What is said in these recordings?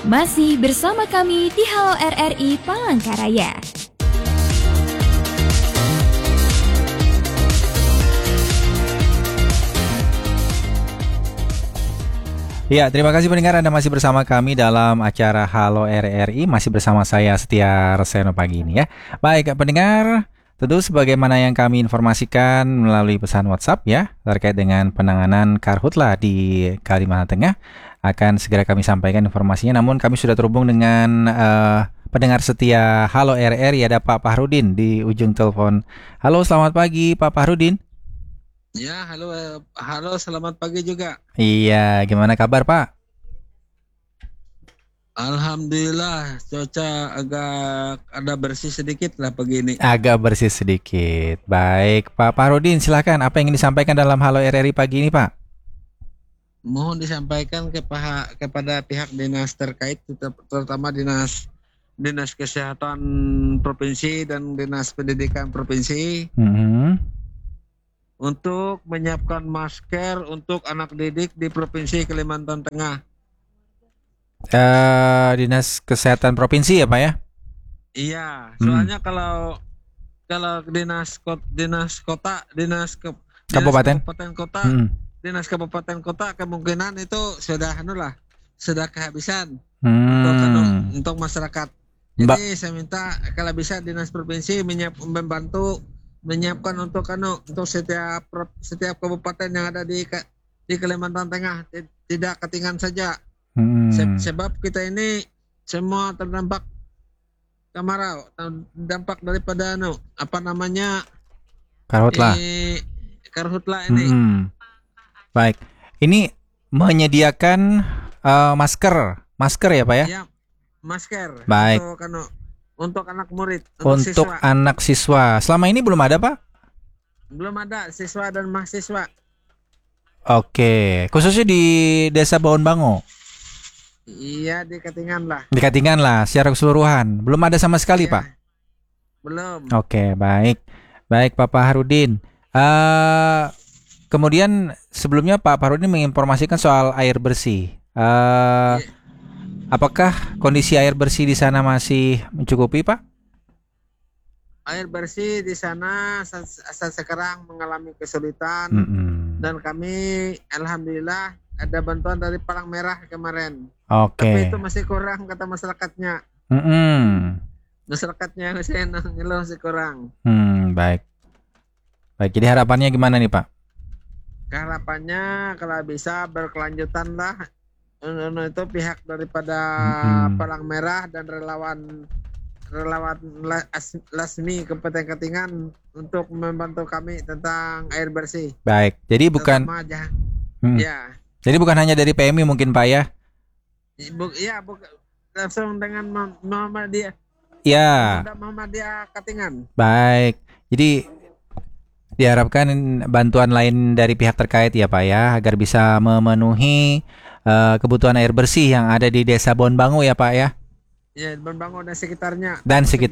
Masih bersama kami di Halo RRI Palangkaraya. Ya, terima kasih pendengar, Anda masih bersama kami dalam acara Halo RRI. Masih bersama saya Setia Reseno pagi ini ya. Baik pendengar, tentu sebagaimana yang kami informasikan melalui pesan WhatsApp ya, terkait dengan penanganan karhutla di Kalimantan Tengah, akan segera kami sampaikan informasinya. Namun kami sudah terhubung dengan pendengar setia Halo RRI, ada Pak Fahrudin di ujung telepon. Halo, selamat pagi Pak Fahrudin. Ya, halo, selamat pagi juga. Iya, gimana kabar Pak? Alhamdulillah, cuaca agak ada bersih sedikit lah pagi ini. Agak bersih sedikit. Baik, Pak Fahrudin, silakan. Apa yang ingin disampaikan dalam Halo RRI pagi ini, Pak? Mohon disampaikan kepada pihak dinas terkait, terutama dinas kesehatan provinsi dan dinas pendidikan provinsi, untuk menyiapkan masker untuk anak didik di provinsi Kalimantan Tengah. Dinas kesehatan provinsi ya Pak ya? Iya, soalnya kalau kabupaten kota, dinas kabupaten kota kemungkinan itu sudah kehabisan untuk masyarakat. Jadi saya minta kalau bisa dinas provinsi membantu menyiapkan untuk setiap kabupaten yang ada di Kalimantan Tengah, tidak ketinggalan saja. Sebab kita ini semua terdampak kemarau, dampak daripada karhutla ini. Baik, ini menyediakan masker ya Pak ya? Ya, masker. Baik. Untuk anak murid, untuk anak siswa. Selama ini belum ada Pak? Belum ada, siswa dan mahasiswa. Oke, khususnya di Desa Bawon Bango. Iya, di Katingan lah. Di Katingan lah, secara keseluruhan. Belum ada sama sekali Pak? Belum. Oke, baik. Baik Pak Fahrudin. Kemudian sebelumnya Pak Fahrudin menginformasikan soal air bersih. Apakah kondisi air bersih di sana masih mencukupi, Pak? Air bersih di sana saat sekarang mengalami kesulitan, dan kami alhamdulillah ada bantuan dari Palang Merah kemarin. Oke. Tapi itu masih kurang kata masyarakatnya. Masyarakatnya masih kurang. Baik. Baik, jadi harapannya gimana nih, Pak? Harapannya kalau bisa berkelanjutan lah. Itu pihak daripada Palang Merah dan relawan Lasmi Kabupaten Katingan untuk membantu kami tentang air bersih. Baik, jadi bukan ya. Jadi bukan hanya dari PMI mungkin Pak ya? Langsung dengan Muhammadiyah. Ya. Muhammadiyah Katingan. Baik. Jadi diharapkan bantuan lain dari pihak terkait ya Pak ya, agar bisa memenuhi kebutuhan air bersih yang ada di Desa Bawon Bango ya Pak ya? Ya, Bawon Bango dan sekitarnya.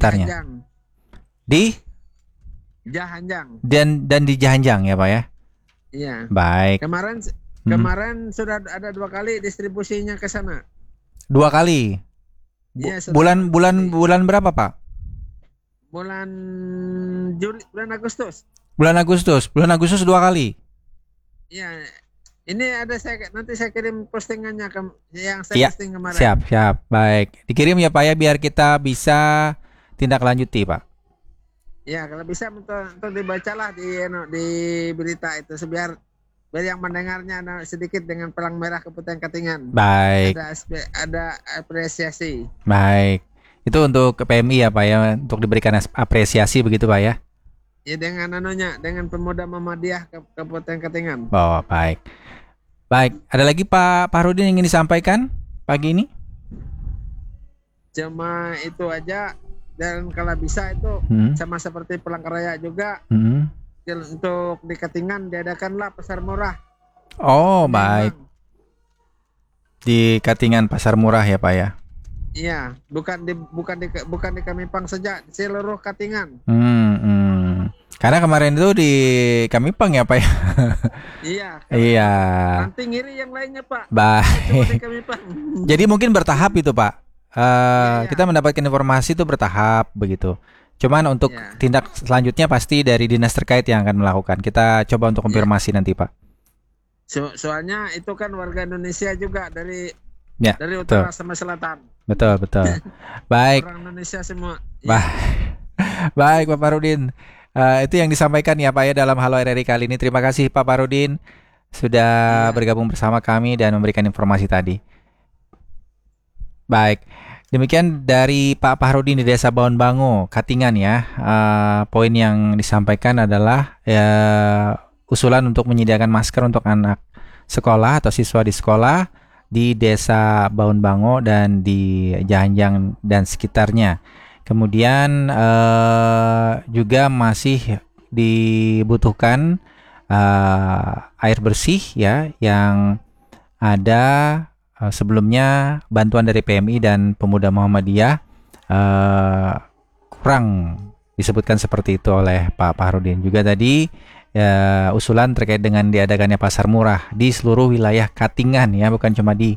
Di Jahanjang. Dan di Jahanjang ya Pak ya? Iya. Baik. Kemarin sudah ada 2 kali distribusinya ke sana. 2 kali. Bulan berapa Pak? Bulan Agustus. Bulan Agustus 2 kali. Iya. Ini nanti saya kirim postingannya yang saya posting kemarin. Siap. Baik. Dikirim ya Pak ya, biar kita bisa tindak lanjuti Pak. Ya, kalau bisa untuk dibacalah di berita itu biar yang mendengarnya sedikit dengan Palang Merah Kabupaten Katingan. Baik. Ada apresiasi. Baik. Itu untuk PMI ya Pak ya, untuk diberikan apresiasi begitu Pak ya. Ya, dengan Pemuda Muhammadiyah Kabupaten Katingan. Oh, baik. Baik, ada lagi Pak Fahrudin yang ingin disampaikan pagi ini? Cuma itu aja, dan kalau bisa itu sama seperti Palangkaraya juga, untuk di Katingan diadakanlah pasar murah. Oh, baik. Di Katingan pasar murah ya Pak ya? Iya, bukan di Kamipang saja, di seluruh Katingan. Karena kemarin itu di Kamipang ya Pak ya. Iya. Iya. Nanti ngiri yang lainnya Pak. Baik. Jadi mungkin bertahap itu Pak. Kita mendapatkan informasi itu bertahap begitu. Cuman untuk tindak selanjutnya pasti dari dinas terkait yang akan melakukan. Kita coba untuk konfirmasi nanti Pak. Soalnya itu kan warga Indonesia juga dari betul. utara sama selatan. Betul. Baik. Orang Indonesia semua. Baik Pak Parudin. Itu yang disampaikan ya Pak ya dalam Halo RRI kali ini. Terima kasih Pak Parudin sudah bergabung bersama kami dan memberikan informasi tadi. Baik, demikian dari Pak Parudin di Desa Baunbango, Katingan ya. Poin yang disampaikan adalah usulan untuk menyediakan masker untuk anak sekolah atau siswa di sekolah di Desa Baunbango dan di Janjang dan sekitarnya. Kemudian juga masih dibutuhkan air bersih ya yang ada sebelumnya bantuan dari PMI dan Pemuda Muhammadiyah kurang disebutkan seperti itu oleh Pak Parudin. Juga tadi usulan terkait dengan diadakannya pasar murah di seluruh wilayah Katingan ya, bukan cuma di